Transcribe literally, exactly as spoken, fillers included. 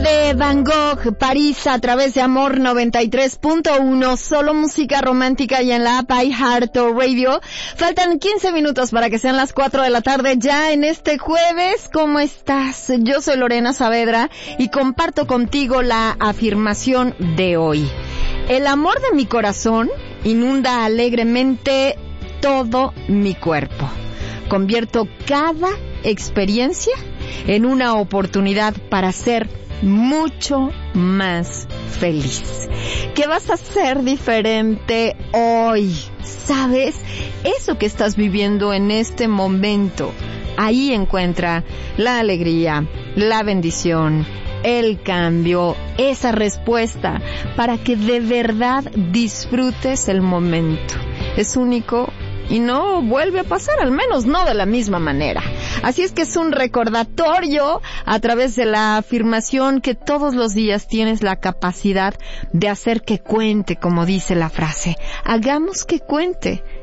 de Van Gogh, París, a través de Amor noventa y tres punto uno, solo música romántica y en la app iHeartRadio. Faltan quince minutos para que sean las cuatro de la tarde ya en este jueves. ¿Cómo estás? Yo soy Lorena Saavedra y comparto contigo la afirmación de hoy. El amor de mi corazón inunda alegremente todo mi cuerpo. Convierto cada experiencia en una oportunidad para ser mucho más feliz. ¿Qué vas a hacer diferente hoy? ¿Sabes? Eso que estás viviendo en este momento, ahí encuentra la alegría, la bendición, el cambio, esa respuesta para que de verdad disfrutes el momento. Es único y no vuelve a pasar, al menos no de la misma manera. Así es que es un recordatorio a través de la afirmación que todos los días tienes la capacidad de hacer que cuente, como dice la frase. Hagamos que cuente.